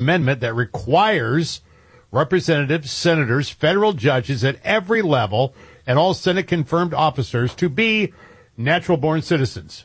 amendment that requires representatives, senators, federal judges at every level, and all Senate-confirmed officers to be natural-born citizens.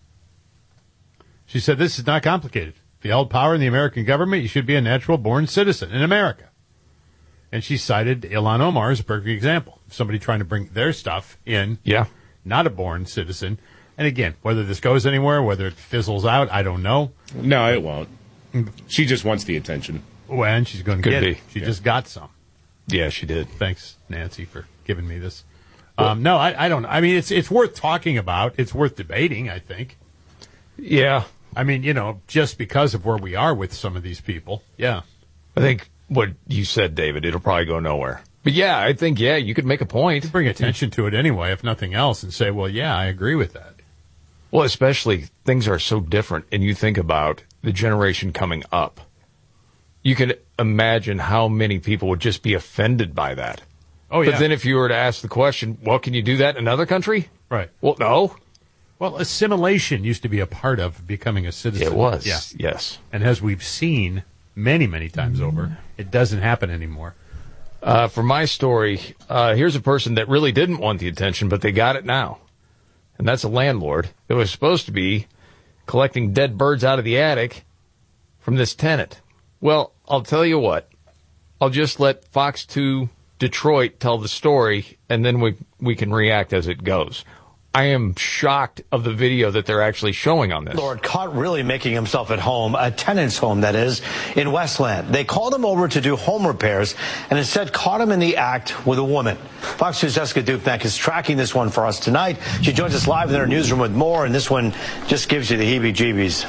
She said, this is not complicated. If you held power in the American government, you should be a natural-born citizen in America. And she cited Ilhan Omar as a perfect example. Somebody trying to bring their stuff in, not a born citizen. And again, whether this goes anywhere, whether it fizzles out, I don't know. No, it won't. She just wants the attention. Well, and she's going to get it. She just got some. Yeah, she did. Thanks, Nancy, for giving me this. No, I don't. I mean, it's worth talking about. It's worth debating, I think. Yeah. I mean, just because of where we are with some of these people. Yeah. I think what you said, David, it'll probably go nowhere. But yeah, I think, you could make a point. You bring attention to it anyway, if nothing else, and say, well, yeah, I agree with that. Well, especially things are so different, and you think about the generation coming up. You can imagine how many people would just be offended by that. Oh, yeah. But then if you were to ask the question, well, can you do that in another country? Right. Well, no. Well, assimilation used to be a part of becoming a citizen. It was, yeah. Yes. And as we've seen many, many times over, it doesn't happen anymore. For my story, here's a person that really didn't want the attention, but they got it now. And that's a landlord that was supposed to be collecting dead birds out of the attic from this tenant. Well, I'll tell you what. I'll just let Fox 2 Detroit tell the story, and then we can react as it goes. I am shocked of the video that they're actually showing on this. Lord caught really making himself at home, a tenant's home, that is, in Westland. They called him over to do home repairs and instead caught him in the act with a woman. Fox 2's Jessica Dupnack is tracking this one for us tonight. She joins us live in our newsroom with more, and this one just gives you the heebie-jeebies.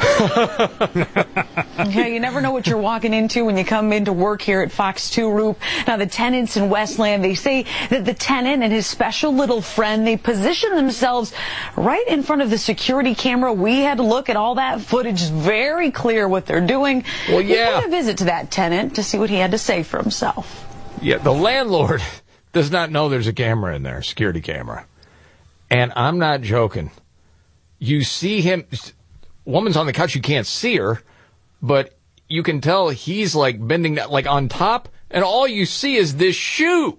Yeah, you never know what you're walking into when you come into work here at Fox 2, Roop. Now, the tenants in Westland, they say that the tenant and his special little friend, they position themselves right in front of the security camera. We had to look at all that footage. Very clear what they're doing. Well, yeah. We paid a visit to that tenant to see what he had to say for himself. Yeah, the landlord does not know there's a camera in there, security camera. And I'm not joking. You see him, woman's on the couch, you can't see her, but you can tell he's like bending like on top, and all you see is this shoe.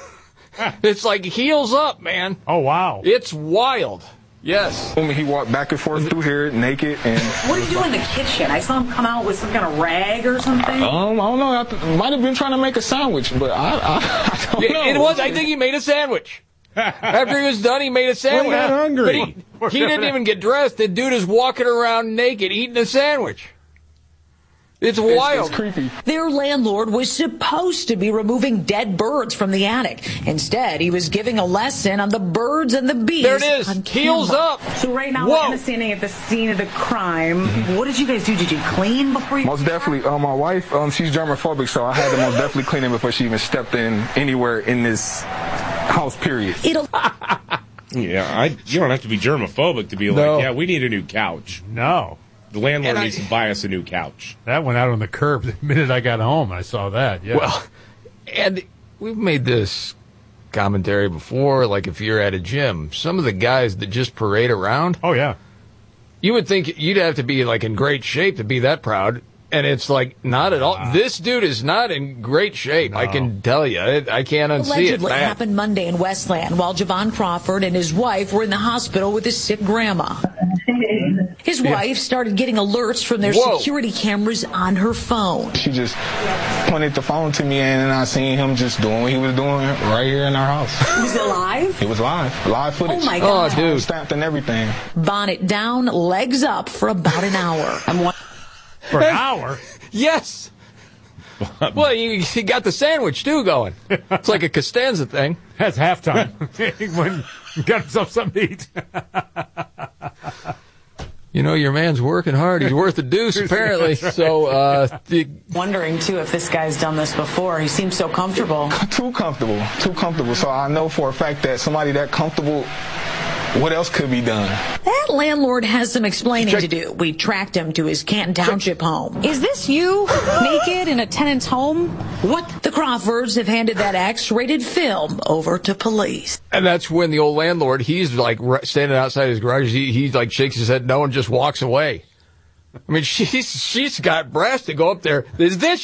It's like heels up, man. Oh, wow. It's wild. Yes. He walked back and forth through here naked. And What did you do in the kitchen? I saw him come out with some kind of rag or something. I don't know. I might have been trying to make a sandwich, but I don't know. It was. I think he made a sandwich. After he was done, he made a sandwich. Well, he got hungry. But he didn't even get dressed. The dude is walking around naked eating a sandwich. It's wild. It's creepy. Their landlord was supposed to be removing dead birds from the attic. Instead, he was giving a lesson on the birds and the bees. There it is. On Heels camera. up. So right now, Whoa. we're kind of standing at the scene of the crime. What did you guys do? Did you clean before you? Most definitely. My wife, she's germophobic, so I had to most definitely clean it before she even stepped in anywhere in this house, period. Yeah, you don't have to be germophobic to be like, yeah, we need a new couch. No. The landlord needs to buy us a new couch. That went out on the curb the minute I got home. I saw that, yeah. Well, and we've made this commentary before, like if you're at a gym, some of the guys that just parade around. Oh, yeah. You would think you'd have to be like in great shape to be that proud. And it's like, not at all. This dude is not in great shape. No. I can tell you. I can't unsee it. Allegedly happened Monday in Westland while Javon Crawford and his wife were in the hospital with his sick grandma. His wife started getting alerts from their security cameras on her phone. She just pointed the phone to me, and I seen him just doing what he was doing right here in our house. Was it live? It was live. Live footage. Oh, my God. Oh, dude. Stamped and everything. Bonnet down, legs up for about an hour. For an hour? Yes. Well, you got the sandwich, too, going. It's like a Costanza thing. That's halftime. When he got himself something to eat. Your man's working hard. He's worth a deuce, apparently. Right. So, wondering, too, if this guy's done this before. He seems so comfortable. Too comfortable. So I know for a fact that somebody that comfortable, what else could be done? That landlord has some explaining to do. We tracked him to his Canton Township home. Is this you, naked in a tenant's home? What? The Crawfords have handed that X-rated film over to police. And that's when the old landlord, he's like standing outside his garage. He like shakes his head no and just walks away. I mean, she's got brass to go up there. Is this